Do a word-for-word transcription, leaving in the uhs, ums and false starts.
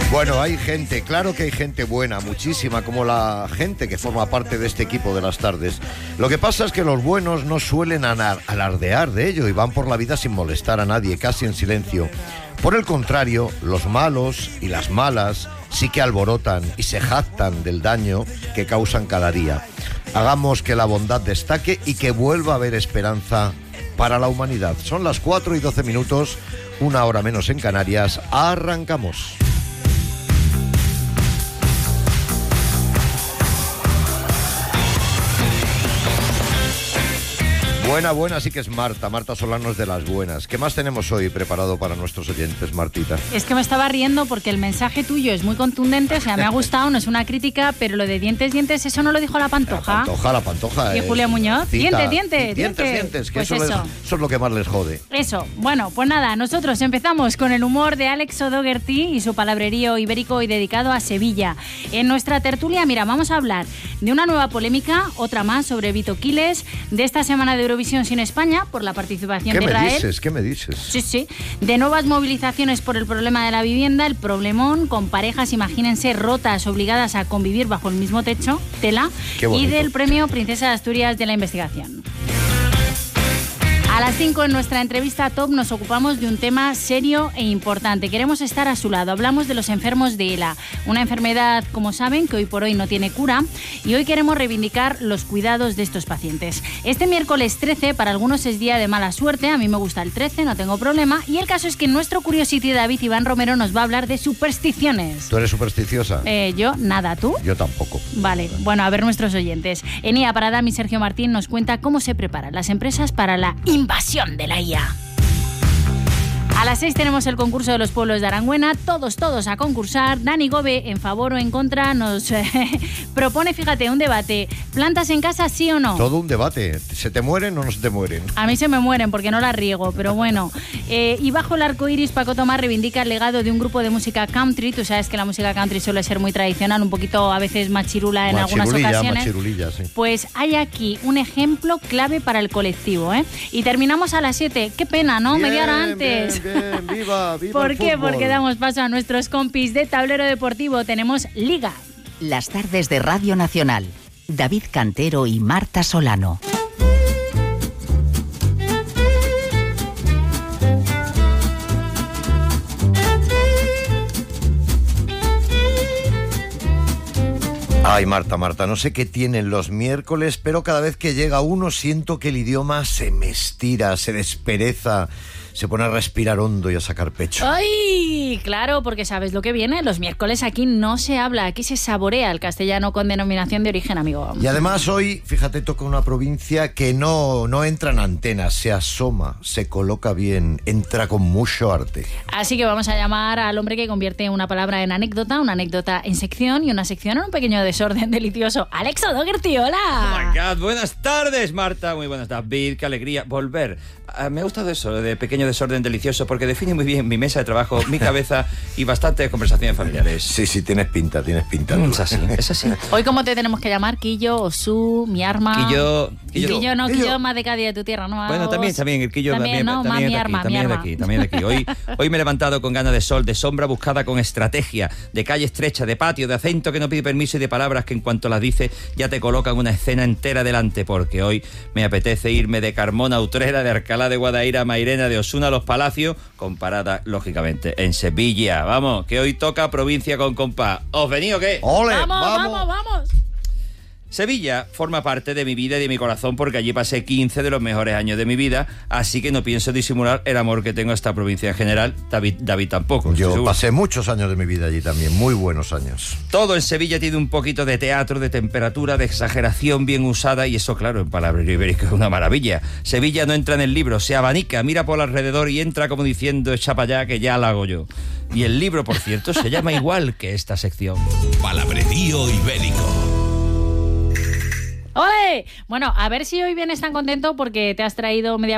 Bueno, hay gente, claro que hay gente buena, muchísima, como la gente que forma parte de este equipo de las tardes. Lo que pasa es que los buenos no suelen anar- alardear de ello y van por la vida sin molestar a nadie, casi en silencio. Por el contrario, los malos y las malas sí que alborotan y se jactan del daño que causan cada día. Hagamos que la bondad destaque y que vuelva a haber esperanza para la humanidad. Son las cuatro y doce minutos, una hora menos en Canarias. Arrancamos. Buena, buena, sí que es Marta, Marta Solano es de las buenas. ¿Qué más tenemos hoy preparado para nuestros oyentes, Martita? Es que me estaba riendo porque el mensaje tuyo es muy contundente, o sea, me ha gustado, no es una crítica, pero lo de dientes, dientes, eso no lo dijo la Pantoja. La Pantoja, la Pantoja. Y Julia Muñoz, cita, dientes, dientes, dientes, dientes, que pues eso, eso. Les, eso es lo que más les jode. Eso, bueno, pues nada, nosotros empezamos con el humor de Alex O'Doherty y su palabrerío ibérico y dedicado a Sevilla. En nuestra tertulia, mira, vamos a hablar de una nueva polémica, otra más sobre Vito Quiles, de esta semana de Eurovisión sin España, por la participación ¿Qué de me Israel. dices? ¿Qué me dices? Sí, sí. De nuevas movilizaciones por el problema de la vivienda, el problemón con parejas, imagínense, rotas, obligadas a convivir bajo el mismo techo, tela, y del premio Princesa de Asturias de la investigación. A las cinco en nuestra entrevista top nos ocupamos de un tema serio e importante. Queremos estar a su lado. Hablamos de los enfermos de ELA, una enfermedad, como saben, que hoy por hoy no tiene cura, y hoy queremos reivindicar los cuidados de estos pacientes. Este miércoles trece, para algunos es día de mala suerte, a mí me gusta el trece, no tengo problema, y el caso es que nuestro Curiosity David Iván Romero nos va a hablar de supersticiones. ¿Tú eres supersticiosa? Eh, yo, nada, ¿tú? Yo tampoco. Vale, bueno, a ver nuestros oyentes. En I A para Dami, Sergio Martín nos cuenta cómo se preparan las empresas para la invasión de la I A. A las seis tenemos el concurso de los pueblos de Arangüena, todos, todos a concursar. Dani Gobe, en favor o en contra, nos eh, propone, fíjate, un debate. ¿Plantas en casa, sí o no? Todo un debate. ¿Se te mueren o no se te mueren? A mí se me mueren porque no las riego, pero bueno. Eh, y bajo el arco iris, Paco Tomás reivindica el legado de un grupo de música country. Tú sabes que la música country suele ser muy tradicional, un poquito a veces machirula en algunas ocasiones. Machirulilla, sí. Pues hay aquí un ejemplo clave para el colectivo, ¿eh? Y terminamos a las siete. Qué pena, ¿no? Bien, Media hora antes. Bien, bien, viva, viva ¿Por el qué? fútbol. Porque damos paso a nuestros compis de Tablero Deportivo. Tenemos Liga. Las tardes de Radio Nacional. David Cantero y Marta Solano. Ay, Marta, Marta, no sé qué tienen los miércoles, pero cada vez que llega uno siento que el idioma se me estira, se despereza, se pone a respirar hondo y a sacar pecho. ¡Ay! Claro, porque sabes lo que viene. Los miércoles aquí no se habla, aquí se saborea el castellano con denominación de origen, amigo. Y además hoy, fíjate, toca una provincia que no, no entra en antenas, se asoma, se coloca bien, entra con mucho arte. Así que vamos a llamar al hombre que convierte una palabra en anécdota, una anécdota en sección y una sección en un pequeño desorden delicioso. Alex O'Doherty, hola. Oh my God, buenas tardes, Marta. Muy buenas, David. Qué alegría volver. Uh, me ha gustado eso de pequeño desorden delicioso porque define muy bien mi mesa de trabajo, mi cabeza y bastantes conversaciones familiares. Sí, sí, tienes pinta, tienes pinta. Mm, es así, es así. Hoy, ¿cómo te tenemos que llamar? Quillo, Osú, mi arma. Quillo, Quillo, Quillo no, Quillo. Quillo más de cada día de tu tierra, ¿no? Bueno, también, también, el Quillo también, también, ¿no? también, Ma, es mi de arma, aquí, mi también es de arma. aquí, también es de aquí. Hoy, hoy me he levantado con ganas de sol, de sombra buscada con estrategia, de calle estrecha, de patio, de acento que no pide permiso y de palabras que en cuanto las dice ya te colocan una escena entera delante, porque hoy me apetece irme de Carmona a Utrera, de Alcalá de Guadaira a Mairena, de Osuna a Los Palacios, con parada, lógicamente, en Sevilla. Vamos, que hoy toca provincia con compás. ¿Os venís o qué? ¡Ole! ¡Vamos, ¡Vamos! vamos, vamos! Sevilla forma parte de mi vida y de mi corazón porque allí pasé quince de los mejores años de mi vida, así que no pienso disimular el amor que tengo a esta provincia en general. David, David tampoco. Yo pasé muchos años de mi vida allí también, muy buenos años. Todo en Sevilla tiene un poquito de teatro, de temperatura, de exageración bien usada y eso, claro, en palabras ibéricas es una maravilla. Sevilla no entra en el libro, se abanica, mira por alrededor y entra como diciendo echa para allá que ya la hago yo. Y el libro, por cierto, se llama igual que esta sección. Palabrerío ibérico. ¡Ole! Bueno, a ver si hoy vienes tan contento porque te has traído media